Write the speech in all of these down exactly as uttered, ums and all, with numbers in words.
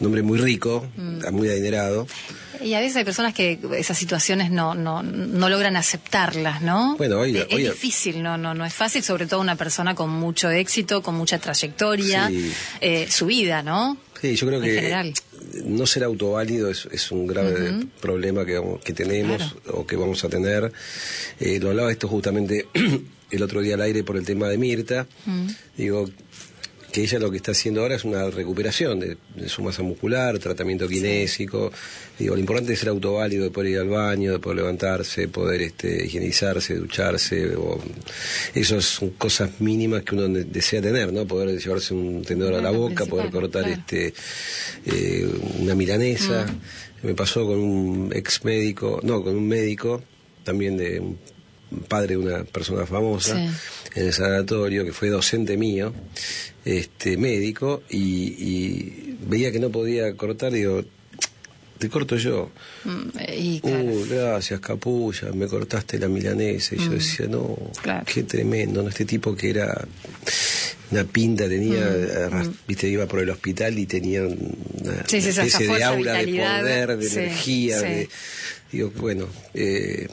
un hombre muy rico, mm. muy adinerado. Y a veces hay personas que esas situaciones no no no logran aceptarlas, ¿no? Bueno, hoy, es, hoy, es difícil, no no no es fácil, sobre todo una persona con mucho éxito, con mucha trayectoria, sí. eh, su vida, ¿no? Sí, yo creo en que general. No ser autoválido es, es un grave uh-huh. problema que, que tenemos claro. o que vamos a tener. Eh, lo hablaba esto justamente el otro día al aire por el tema de Mirta. Uh-huh. Digo, que ella lo que está haciendo ahora es una recuperación de, de su masa muscular, tratamiento kinésico. Sí. Digo, lo importante es ser autoválido, de poder ir al baño, de poder levantarse, poder este, higienizarse, ducharse. O, esas son cosas mínimas que uno de, desea tener, ¿no? Poder llevarse un tenedor a la boca, poder cortar claro. este eh, una milanesa. Mm. Me pasó con un ex médico, no, con un médico, también de un padre de una persona famosa, sí. en el sanatorio, que fue docente mío, este médico, y, y veía que no podía cortar, digo, te corto yo. Mm, y claro. Uh, gracias, capulla, me cortaste la milanesa. Y mm. yo decía, no, claro. qué tremendo, ¿no? Este tipo que era una pinta, tenía, mm. a, viste, iba por el hospital y tenía una, sí, sí, una especie fuerza, de aura, de poder, de sí, energía, sí. de, digo, bueno, eh,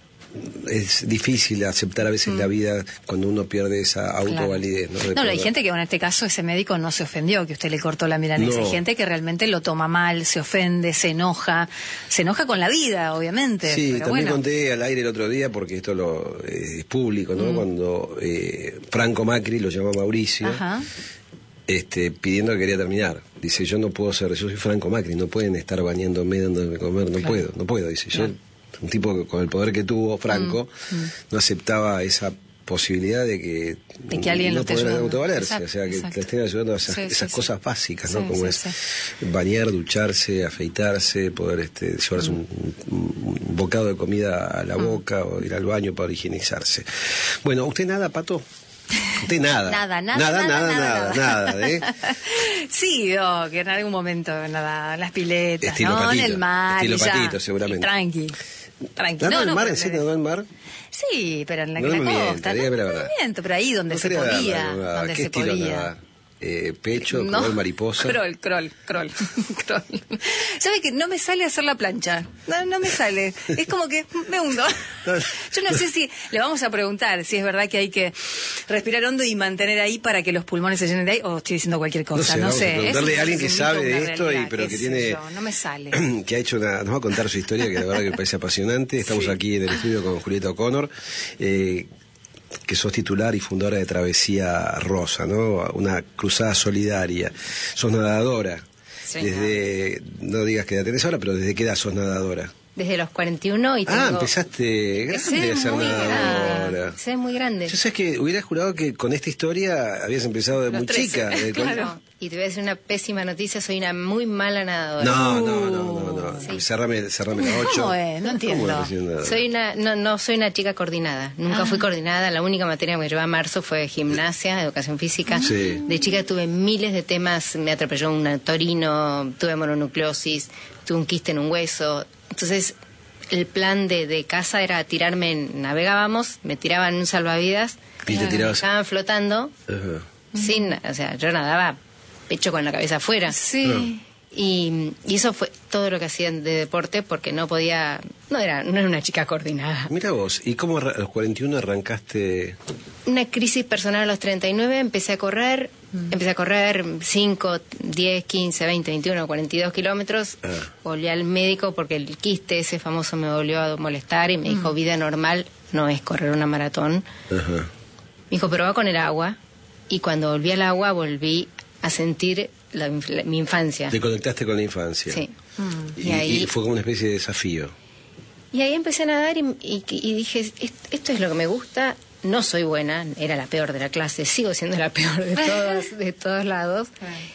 es difícil aceptar a veces mm. la vida cuando uno pierde esa autovalidez. Claro. No, no, no hay gente que bueno, en este caso ese médico no se ofendió que usted le cortó la milanesa. No. Hay gente que realmente lo toma mal, se ofende, se enoja, se enoja con la vida, obviamente. Sí, pero también bueno. conté al aire el otro día, porque esto lo eh, es público, ¿no? Mm. Cuando eh, Franco Macri lo llamó a Mauricio. Ajá. Este, pidiendo que quería terminar. Dice, yo no puedo ser, yo soy Franco Macri, no pueden estar bañándome, dándome de comer, no claro. puedo, no puedo, dice, claro. yo un tipo que con el poder que tuvo Franco mm, mm. no aceptaba esa posibilidad de que, de que alguien no lo esté poder ayudando. autovalerse, Exacto, o sea, que exacto. le estén ayudando a esas, sí, esas sí, cosas sí. básicas, sí, ¿no? Como sí, es sí. bañar, ducharse, afeitarse, poder este, llevarse mm. un, un, un bocado de comida a la boca mm. o ir al baño para higienizarse. Bueno, ¿usted nada, Pato? Usted nada. Nada, nada, nada, nada, nada, nada, nada, nada ¿eh? Sí, oh, que en algún momento nada, las piletas, estilo ¿no? patito, En el mar, estilo y ya, patito, seguramente. Y tranqui, tranqui. ¿Nadó no, en el no, mar? ¿En serio nadó en el mar? Sí, pero en la, no la me costa, mienta, no, la no verdad. miento, pero ahí donde no se podía, nada, donde ¿qué se estilo podía. Nada? Eh, pecho, no, crawl, mariposa. Crawl, crawl, crawl, crawl. ¿Sabe que no me sale hacer la plancha? No, no me sale. Es como que me hundo. Yo no sé si le vamos a preguntar si es verdad que hay que respirar hondo y mantener ahí para que los pulmones se llenen de aire, o estoy diciendo cualquier cosa, no sé. No sé, No sé. A preguntarle a alguien que sabe de esto realidad, y pero que tiene yo, no me sale. que ha hecho una, nos va a contar su historia que la verdad que me parece apasionante. Estamos sí. aquí en el estudio con Julieta O'Connor. Eh, que sos titular y fundadora de Travesía Rosa, ¿no? Una cruzada solidaria. Sos nadadora. Sí, desde, no. no digas qué edad tenés ahora, pero ¿desde qué edad sos nadadora? Desde los cuarenta y uno y tengo... Ah, empezaste grande a ser nadadora. Empecé muy grande. Yo sé que hubiera jurado que con esta historia habías empezado de los muy trece. chica. De claro. Con... Y te voy a decir una pésima noticia, soy una muy mala nadadora. No, no, no, no, no. Sí. Cerrame, cerrame la ocho. ¿Cómo es? No entiendo. Soy una, no, no soy una chica coordinada. Nunca ah. fui coordinada. La única materia que me llevé a marzo fue gimnasia, educación física. Sí. De chica tuve miles de temas. Me atropelló un torino, tuve mononucleosis, tuve un quiste en un hueso. Entonces, el plan de, de casa era tirarme, en, navegábamos, me tiraban en un salvavidas, y te tirabas... estaban flotando, uh-huh. sin, o sea, yo nadaba pecho con la cabeza afuera. Sí. Uh-huh. Y, y eso fue todo lo que hacían de deporte porque no podía, no era, no era una chica coordinada. Mira vos, ¿y cómo a los cuarenta y uno arrancaste? Una crisis personal a los treinta y nueve, empecé a correr, mm. empecé a correr cinco, diez, quince, veinte, veintiuno, cuarenta y dos kilómetros. Ah. Volví al médico porque el quiste ese famoso me volvió a molestar y me mm. dijo, vida normal no es correr una maratón. Ajá. Me dijo, pero va con el agua. Y cuando volví al agua volví a sentir la, la, mi infancia. Te conectaste con la infancia. Sí. Mm. Y, y, ahí, y fue como una especie de desafío. Y ahí empecé a nadar y, y, y dije, esto es lo que me gusta. No soy buena, era la peor de la clase, sigo siendo la peor de todos, de todos lados.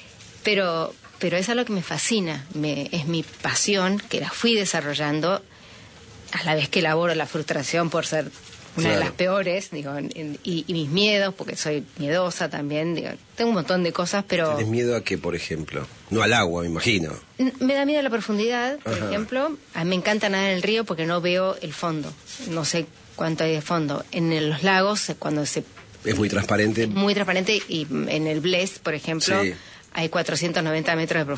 Pero, pero es algo que me fascina, me, es mi pasión, que la fui desarrollando a la vez que elaboro la frustración por ser una claro. de las peores, digo, y, y mis miedos, porque soy miedosa también, digo, tengo un montón de cosas, pero... ¿Tienes miedo a qué, por ejemplo? No al agua, me imagino. Me da miedo a la profundidad, por Ajá. ejemplo. A mí me encanta nadar en el río porque no veo el fondo, no sé cuánto hay de fondo. En el, los lagos, cuando se... Es muy transparente. Muy transparente, y en el Blest, por ejemplo, sí. hay cuatrocientos noventa metros de profundidad.